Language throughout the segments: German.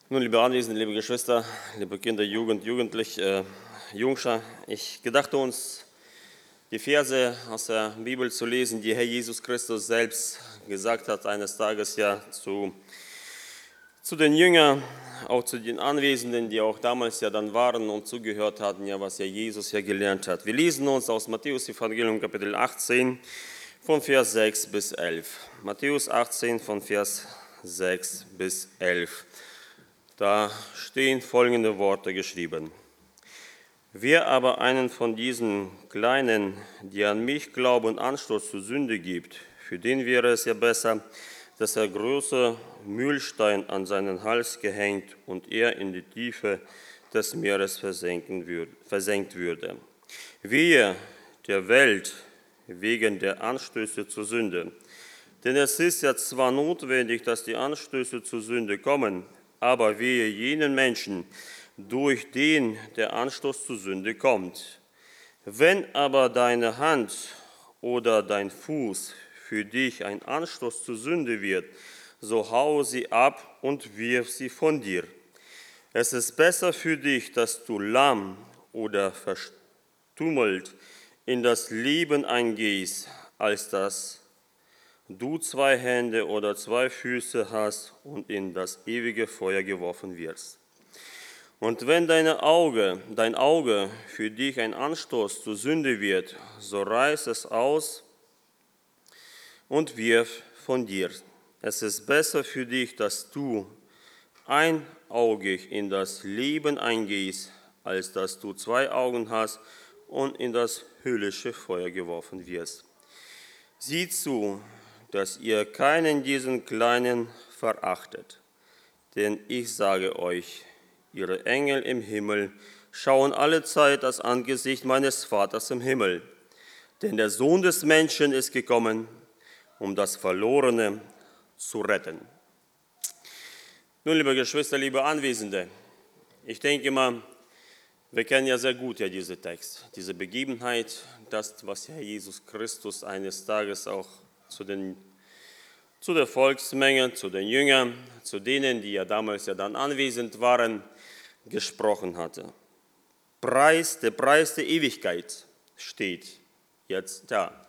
Nun, liebe Anwesende, liebe Geschwister, liebe Kinder, Jungschar, ich gedachte uns, die Verse aus der Bibel zu lesen, die Herr Jesus Christus selbst gesagt hat, eines Tages ja zu den Jüngern, auch zu den Anwesenden, die auch damals ja dann waren und zugehört hatten, ja, was ja Jesus ja gelernt hat. Wir lesen uns aus Matthäus Evangelium Kapitel 18 von Vers 6 bis 11. Matthäus 18 von Vers 6 bis 11. Da stehen folgende Worte geschrieben. Wer aber einen von diesen Kleinen, die an mich glauben, Anstoß zur Sünde gibt, für den wäre es ja besser, dass er große Mühlstein an seinen Hals gehängt und er in die Tiefe des Meeres versenkt würde. Wehe der Welt wegen der Anstöße zur Sünde. Denn es ist ja zwar notwendig, dass die Anstöße zur Sünde kommen, aber wehe jenen Menschen, durch den der Anstoß zur Sünde kommt. Wenn aber deine Hand oder dein Fuß für dich ein Anstoß zur Sünde wird, so hau sie ab und wirf sie von dir. Es ist besser für dich, dass du lahm oder verstummelt in das Leben eingehst, als dass du 2 Hände oder 2 Füße hast und in das ewige Feuer geworfen wirst. Und wenn dein Auge für dich ein Anstoß zur Sünde wird, so reiß es aus und wirf von dir. Es ist besser für dich, dass du einaugig in das Leben eingehst, als dass du 2 Augen hast und in das höllische Feuer geworfen wirst. Sieh zu, dass ihr keinen diesen Kleinen verachtet. Denn ich sage euch, ihre Engel im Himmel schauen allezeit das Angesicht meines Vaters im Himmel. Denn der Sohn des Menschen ist gekommen, um das Verlorene zu retten. Nun, liebe Geschwister, liebe Anwesende, ich denke mal, wir kennen ja sehr gut ja diesen Text, diese Begebenheit, das, was Herr Jesus Christus eines Tages auch zu der Volksmenge, zu den Jüngern, zu denen, die ja damals ja dann anwesend waren, gesprochen hatte. Der Preis der Ewigkeit steht jetzt da.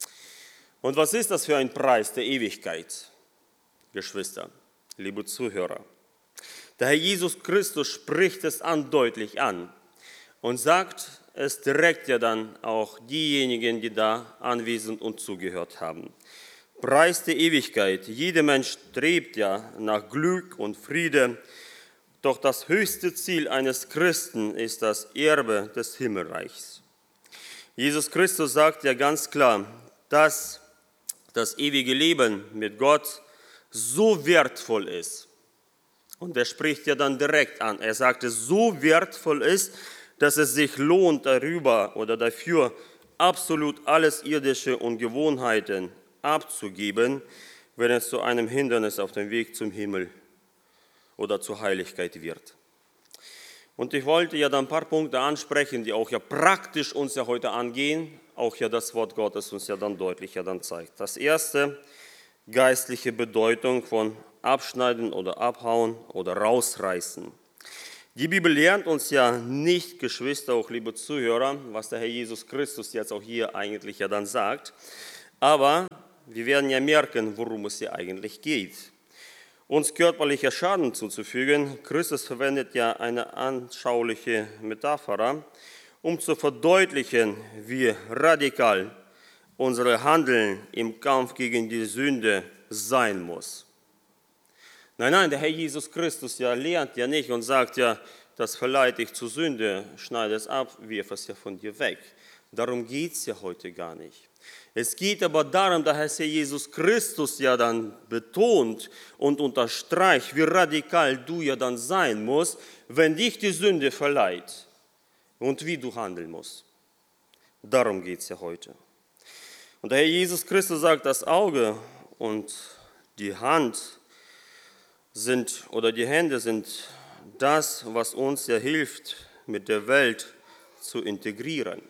Und was ist das für ein Preis der Ewigkeit, Geschwister, liebe Zuhörer? Der Herr Jesus Christus spricht es deutlich an und sagt es direkt ja dann auch diejenigen, die da anwesend und zugehört haben. Preis der Ewigkeit. Jeder Mensch strebt ja nach Glück und Friede, doch das höchste Ziel eines Christen ist das Erbe des Himmelreichs. Jesus Christus sagt ja ganz klar, dass das ewige Leben mit Gott so wertvoll ist. Und er spricht ja dann direkt an. Er sagt, es so wertvoll ist, dass es sich lohnt, darüber oder dafür absolut alles Irdische und Gewohnheiten abzugeben, wenn es zu einem Hindernis auf dem Weg zum Himmel oder zur Heiligkeit wird. Und ich wollte ja dann ein paar Punkte ansprechen, die auch ja praktisch uns ja heute angehen, auch ja das Wort Gottes uns ja dann deutlich ja dann zeigt. Das erste, geistliche Bedeutung von abschneiden oder abhauen oder rausreißen. Die Bibel lehrt uns ja nicht, Geschwister, auch liebe Zuhörer, was der Herr Jesus Christus jetzt auch hier eigentlich ja dann sagt, aber wir werden ja merken, worum es hier eigentlich geht. Uns körperlicher Schaden zuzufügen, Christus verwendet ja eine anschauliche Metapher, um zu verdeutlichen, wie radikal unser Handeln im Kampf gegen die Sünde sein muss. Nein, der Herr Jesus Christus ja lehrt ja nicht und sagt ja, das verleitet dich zur Sünde, schneide es ab, wirf es ja von dir weg. Darum geht es ja heute gar nicht. Es geht aber darum, dass Herr Jesus Christus ja dann betont und unterstreicht, wie radikal du ja dann sein musst, wenn dich die Sünde verleiht und wie du handeln musst. Darum geht es ja heute. Und der Herr Jesus Christus sagt, das Auge und die Hand die Hände sind das, was uns ja hilft, mit der Welt zu integrieren.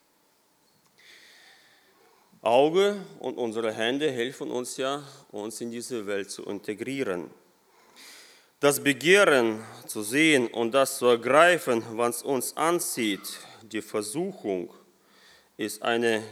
Auge und unsere Hände helfen uns ja, uns in diese Welt zu integrieren. Das Begehren zu sehen und das zu ergreifen, was uns anzieht, die Versuchung, ist eine,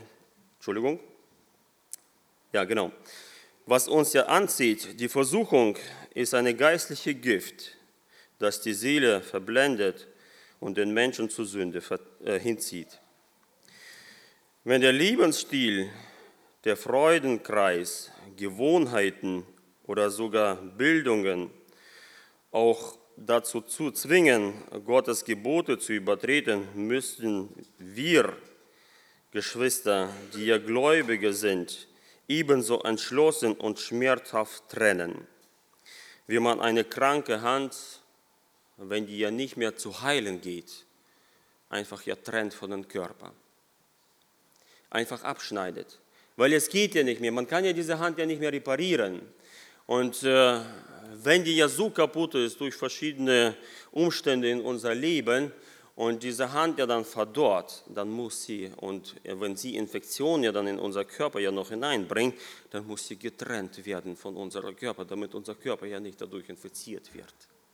was uns ja anzieht, die Versuchung ist eine geistliche Gift, das die Seele verblendet und den Menschen zur Sünde hinzieht. Wenn der Lebensstil, der Freudenkreis, Gewohnheiten oder sogar Bildungen auch dazu zu zwingen, Gottes Gebote zu übertreten, müssten wir, Geschwister, die ja Gläubige sind, ebenso entschlossen und schmerzhaft trennen, wie man eine kranke Hand, wenn die ja nicht mehr zu heilen geht, einfach ja trennt von dem Körper. Einfach abschneidet. Weil es geht ja nicht mehr, man kann ja diese Hand ja nicht mehr reparieren. Und wenn die ja so kaputt ist durch verschiedene Umstände in unser Leben und diese Hand ja dann verdorrt, dann muss sie, und wenn sie Infektionen ja dann in unser Körper ja noch hineinbringt, dann muss sie getrennt werden von unserem Körper, damit unser Körper ja nicht dadurch infiziert wird.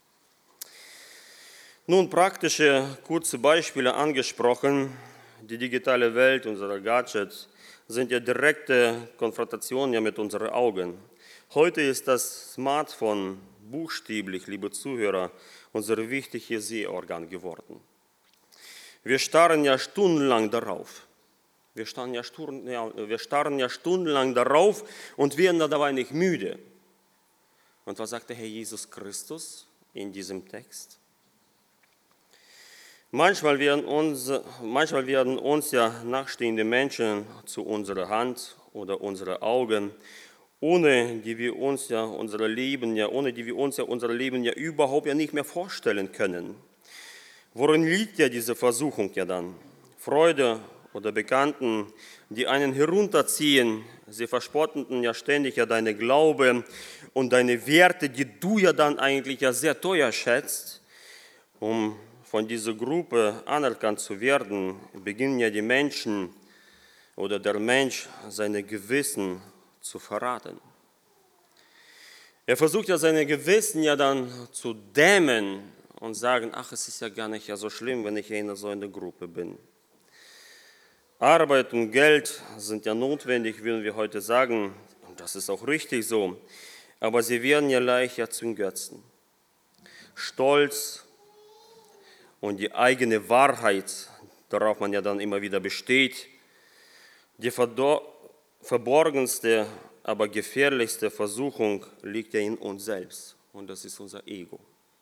Nun praktische, kurze Beispiele angesprochen. Die digitale Welt, unsere Gadgets, sind ja direkte Konfrontationen ja mit unseren Augen. Heute ist das Smartphone buchstäblich, liebe Zuhörer, unser wichtiges Sehorgan geworden. Wir starren ja stundenlang darauf. Wir starren ja stundenlang darauf und werden dabei nicht müde. Und was sagt der Herr Jesus Christus in diesem Text? Manchmal werden uns ja nachstehende Menschen zu unserer Hand oder unsere Augen, ohne die wir uns ja unser Leben ja überhaupt ja nicht mehr vorstellen können. Worin liegt ja diese Versuchung ja dann? Freude oder Bekannten, die einen herunterziehen, sie verspotten ja ständig ja deine Glaube und deine Werte, die du ja dann eigentlich ja sehr teuer schätzt, um von dieser Gruppe anerkannt zu werden, beginnen ja die Menschen oder der Mensch seine Gewissen zu verraten. Er versucht ja seine Gewissen ja dann zu dämmen und sagen, ach, es ist ja gar nicht ja so schlimm, wenn ich in so einer Gruppe bin. Arbeit und Geld sind ja notwendig, würden wir heute sagen, und das ist auch richtig so, aber sie werden ja leicht ja zum Götzen. Stolz und die eigene Wahrheit, darauf man ja dann immer wieder besteht, die verborgenste, aber gefährlichste Versuchung liegt ja in uns selbst und das ist unser Ego.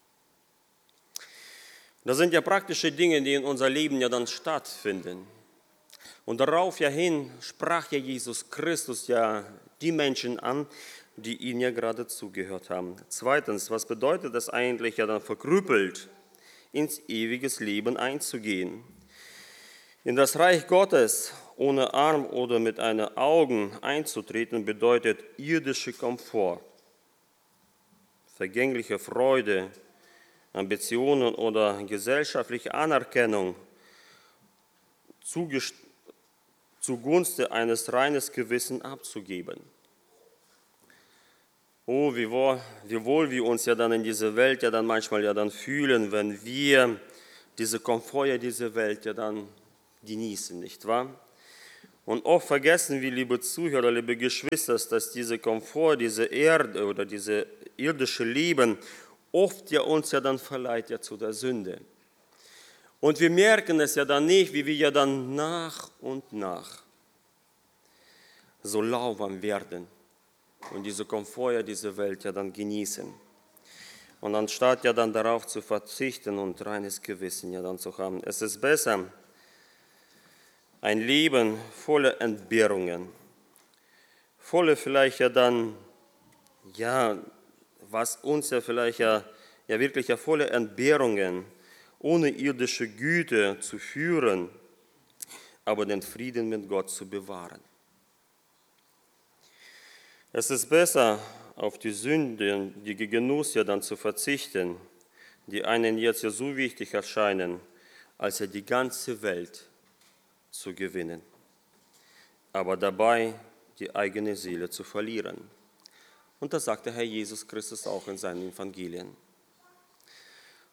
Das sind ja praktische Dinge, die in unser Leben ja dann stattfinden. Und darauf ja hin sprach ja Jesus Christus ja die Menschen an, die ihm ja gerade zugehört haben. Zweitens, was bedeutet es eigentlich ja dann verkrüppelt, ins ewiges Leben einzugehen? In das Reich Gottes ohne Arm oder mit einem Augen einzutreten, bedeutet irdische Komfort, vergängliche Freude, Ambitionen oder gesellschaftliche Anerkennung zugunsten eines reinen Gewissens abzugeben. Oh, wie wohl wir uns ja dann in dieser Welt ja dann manchmal ja dann fühlen, wenn wir diese Komfort ja dieser Welt ja dann genießen, nicht wahr? Und oft vergessen wir, liebe Zuhörer, liebe Geschwister, dass diese Komfort, diese Erde oder diese irdische Leben oft ja uns ja dann verleiht ja zu der Sünde. Und wir merken es ja dann nicht, wie wir ja dann nach und nach so lauwarm werden und diese Komfort ja diese Welt ja dann genießen. Und anstatt ja dann darauf zu verzichten und reines Gewissen ja dann zu haben, es ist besser, ein Leben voller Entbehrungen, voller vielleicht ja dann, ja, was uns ja vielleicht ja wirklich ja voller Entbehrungen, ohne irdische Güte zu führen, aber den Frieden mit Gott zu bewahren. Es ist besser, auf die Sünden, die Genuss ja dann zu verzichten, die einen jetzt ja so wichtig erscheinen, als ja die ganze Welt zu gewinnen, aber dabei die eigene Seele zu verlieren. Und das sagt der Herr Jesus Christus auch in seinen Evangelien.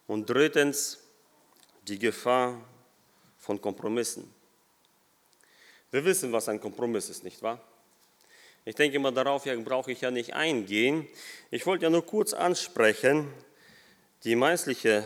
Und drittens, die Gefahr von Kompromissen. Wir wissen, was ein Kompromiss ist, nicht wahr? Ich denke mal, darauf brauche ich ja nicht eingehen. Ich wollte ja nur kurz ansprechen, die menschliche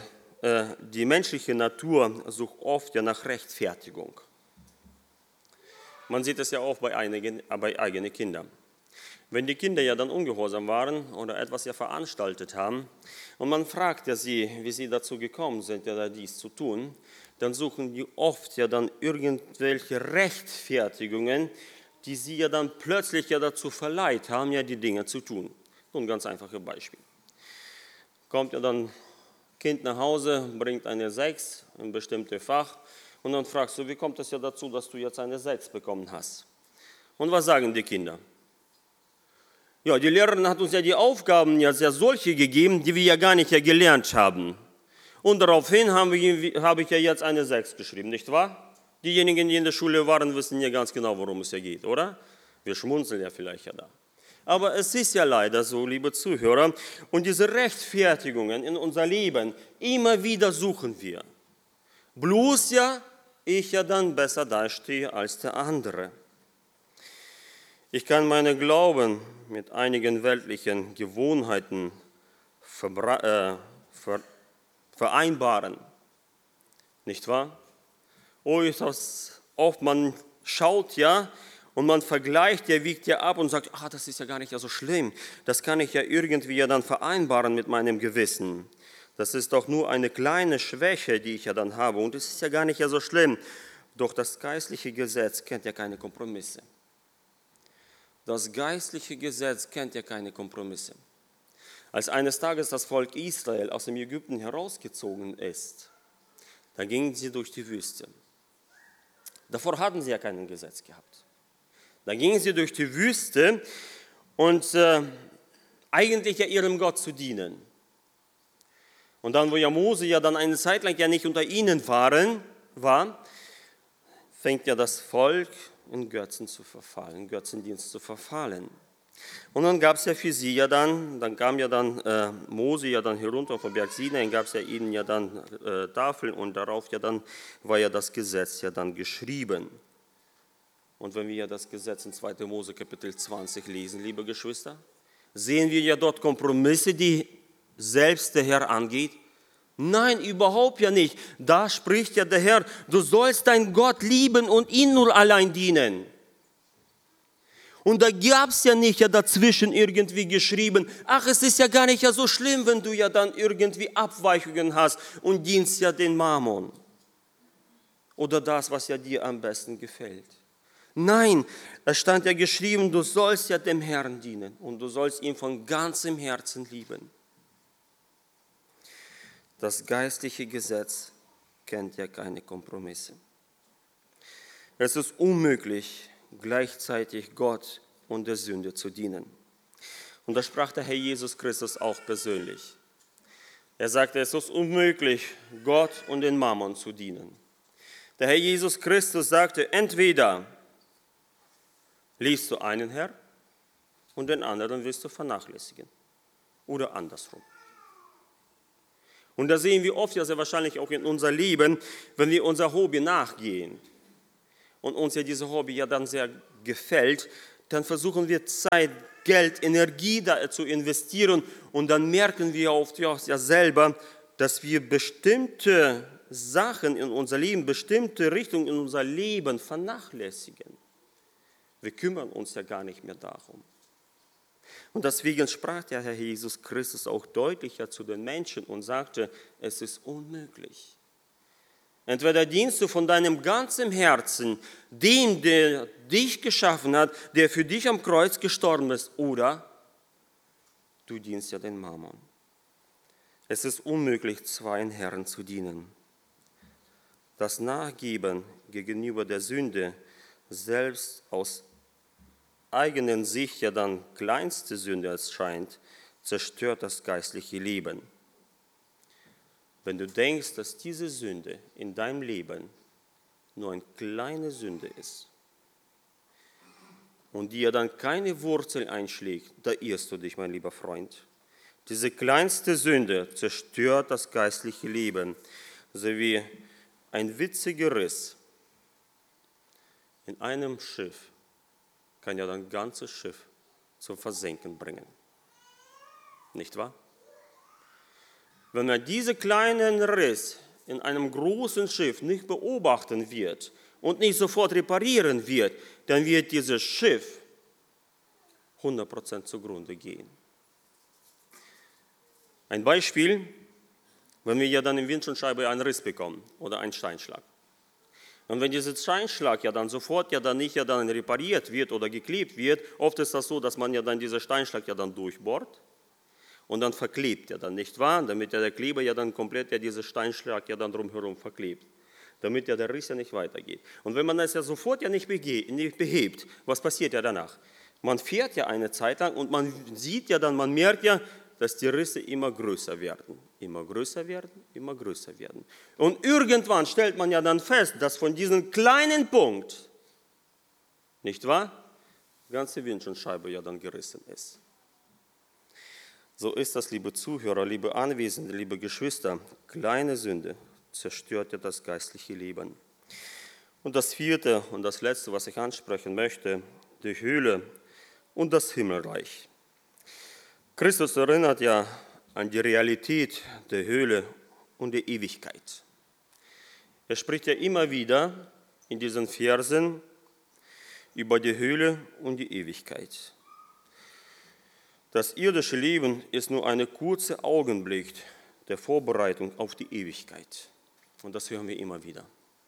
Natur sucht oft ja nach Rechtfertigung. Man sieht es ja auch bei eigenen Kindern. Wenn die Kinder ja dann ungehorsam waren oder etwas ja veranstaltet haben und man fragt ja sie, wie sie dazu gekommen sind, ja dies zu tun, dann suchen die oft ja dann irgendwelche Rechtfertigungen, die sie ja dann plötzlich ja dazu verleiht haben, ja die Dinge zu tun. Nun ein ganz einfaches Beispiel. Kommt ja dann Kind nach Hause, bringt eine 6 in bestimmtes Fach und dann fragst du, wie kommt es ja dazu, dass du jetzt eine 6 bekommen hast? Und was sagen die Kinder? Ja, die Lehrerin hat uns ja die Aufgaben ja solche gegeben, die wir ja gar nicht ja gelernt haben. Und daraufhin habe ich ja jetzt eine 6 geschrieben, nicht wahr? Diejenigen, die in der Schule waren, wissen ja ganz genau, worum es ja geht, oder? Wir schmunzeln ja vielleicht ja da. Aber es ist ja leider so, liebe Zuhörer, und diese Rechtfertigungen in unser Leben, immer wieder suchen wir. Bloß ja, ich ja dann besser dastehe als der andere. Ich kann meinen Glauben mit einigen weltlichen Gewohnheiten vereinbaren, nicht wahr? Oh, ist das oft, man schaut ja und man vergleicht, ja, wiegt ja ab und sagt, das ist ja gar nicht so schlimm, das kann ich ja irgendwie ja dann vereinbaren mit meinem Gewissen. Das ist doch nur eine kleine Schwäche, die ich ja dann habe und es ist ja gar nicht so schlimm. Doch das geistliche Gesetz kennt ja keine Kompromisse. Das geistliche Gesetz kennt ja keine Kompromisse. Als eines Tages das Volk Israel aus dem Ägypten herausgezogen ist, da gingen sie durch die Wüste. Davor hatten sie ja kein Gesetz gehabt. Da gingen sie durch die Wüste und eigentlich ja ihrem Gott zu dienen. Und dann, wo ja Mose ja dann eine Zeit lang ja nicht unter ihnen war, fängt ja das Volk in Götzen zu verfallen, Götzendienst zu verfallen. Und dann gab es ja für sie ja dann kam ja dann Mose ja dann herunter vom Berg Sinai, gab es ja ihnen ja dann Tafeln und darauf ja dann war ja das Gesetz ja dann geschrieben. Und wenn wir ja das Gesetz in 2. Mose Kapitel 20 lesen, liebe Geschwister, sehen wir ja dort Kompromisse, die selbst der Herr angeht. Nein, überhaupt ja nicht. Da spricht ja der Herr, du sollst deinen Gott lieben und ihn nur allein dienen. Und da gab es ja nicht ja dazwischen irgendwie geschrieben, es ist ja gar nicht ja so schlimm, wenn du ja dann irgendwie Abweichungen hast und dienst ja den Mammon. Oder das, was ja dir am besten gefällt. Nein, da stand ja geschrieben, du sollst ja dem Herrn dienen und du sollst ihn von ganzem Herzen lieben. Das geistliche Gesetz kennt ja keine Kompromisse. Es ist unmöglich, gleichzeitig Gott und der Sünde zu dienen. Und das sprach der Herr Jesus Christus auch persönlich. Er sagte, es ist unmöglich, Gott und den Mammon zu dienen. Der Herr Jesus Christus sagte, entweder liebst du einen Herr und den anderen wirst du vernachlässigen. Oder andersrum. Und da sehen wir oft ja sehr wahrscheinlich auch in unser Leben, wenn wir unser Hobby nachgehen und uns ja dieses Hobby ja dann sehr gefällt, dann versuchen wir Zeit, Geld, Energie da zu investieren und dann merken wir oft ja selber, dass wir bestimmte Sachen in unser Leben, bestimmte Richtungen in unser Leben vernachlässigen. Wir kümmern uns ja gar nicht mehr darum. Und deswegen sprach der Herr Jesus Christus auch deutlicher zu den Menschen und sagte, es ist unmöglich. Entweder dienst du von deinem ganzen Herzen dem, der dich geschaffen hat, der für dich am Kreuz gestorben ist, oder du dienst ja den Mammon. Es ist unmöglich, zwei Herren zu dienen. Das Nachgeben gegenüber der Sünde, selbst aus eigenen Sicht ja dann kleinste Sünde erscheint, zerstört das geistliche Leben. Wenn du denkst, dass diese Sünde in deinem Leben nur eine kleine Sünde ist und die ja dann keine Wurzel einschlägt, da irrst du dich, mein lieber Freund. Diese kleinste Sünde zerstört das geistliche Leben, so wie ein witziger Riss in einem Schiff kann ja ein ganzes Schiff zum Versenken bringen. Nicht wahr? Wenn man diesen kleinen Riss in einem großen Schiff nicht beobachten wird und nicht sofort reparieren wird, dann wird dieses Schiff 100% zugrunde gehen. Ein Beispiel, wenn wir ja dann in Windschutzscheibe einen Riss bekommen oder einen Steinschlag. Und wenn dieser Steinschlag ja dann sofort ja dann nicht ja dann repariert wird oder geklebt wird, oft ist das so, dass man ja dann diesen Steinschlag ja dann durchbohrt und dann verklebt er dann, nicht wahr? Damit ja der Kleber ja dann komplett ja diesen Steinschlag ja dann drumherum verklebt, damit ja der Riss ja nicht weitergeht. Und wenn man das ja sofort ja nicht behebt, was passiert ja danach? Man fährt ja eine Zeit lang und man sieht ja dann, man merkt ja, dass die Risse immer größer werden, immer größer werden, immer größer werden. Und irgendwann stellt man ja dann fest, dass von diesem kleinen Punkt, nicht wahr, die ganze Windschutzscheibe ja dann gerissen ist. So ist das, liebe Zuhörer, liebe Anwesende, liebe Geschwister, kleine Sünde zerstört ja das geistliche Leben. Und das vierte und das letzte, was ich ansprechen möchte, die Höhle und das Himmelreich. Christus erinnert ja an die Realität der Höhle und der Ewigkeit. Er spricht ja immer wieder in diesen Versen über die Höhle und die Ewigkeit. Das irdische Leben ist nur ein kurzer Augenblick der Vorbereitung auf die Ewigkeit. Und das hören wir immer wieder.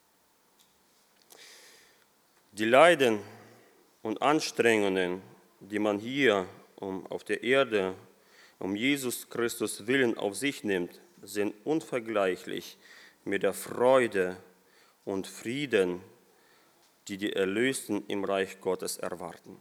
Die Leiden und Anstrengungen, die man hier auf der Erde um Jesus Christus willen auf sich nimmt, sind unvergleichlich mit der Freude und Frieden, die die Erlösten im Reich Gottes erwarten.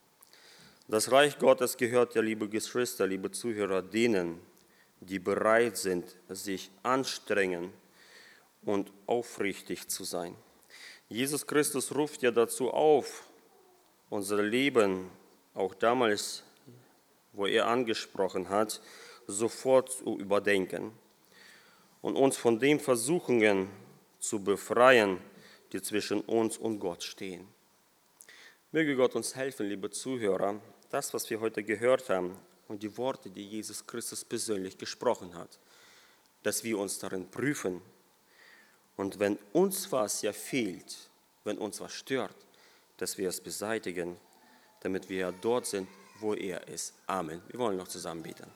Das Reich Gottes gehört ja, liebe Geschwister, liebe Zuhörer, denen, die bereit sind, sich anstrengen und aufrichtig zu sein. Jesus Christus ruft ja dazu auf, unser Leben, auch damals, wo er angesprochen hat, sofort zu überdenken und uns von den Versuchungen zu befreien, die zwischen uns und Gott stehen. Möge Gott uns helfen, liebe Zuhörer, das, was wir heute gehört haben und die Worte, die Jesus Christus persönlich gesprochen hat, dass wir uns darin prüfen und wenn uns was ja fehlt, wenn uns was stört, dass wir es beseitigen, damit wir ja dort sind, wo er ist. Amen. Wir wollen noch zusammen beten.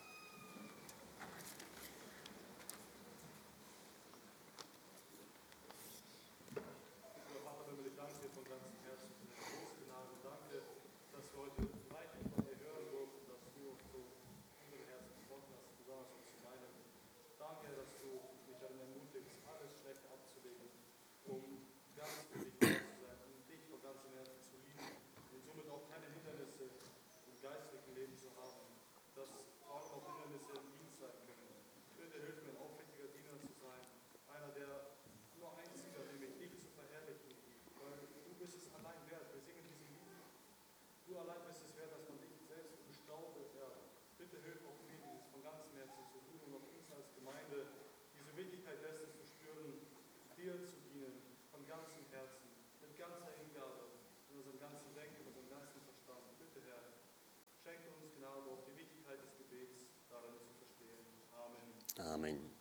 Amen.